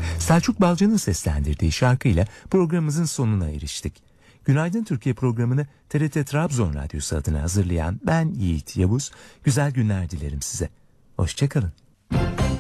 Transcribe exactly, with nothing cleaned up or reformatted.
Selçuk Balcı'nın seslendirdiği şarkıyla programımızın sonuna eriştik. Günaydın Türkiye programını T R T Trabzon Radyosu adına hazırlayan ben Yiğit Yavuz. Güzel günler dilerim size. Hoşçakalın.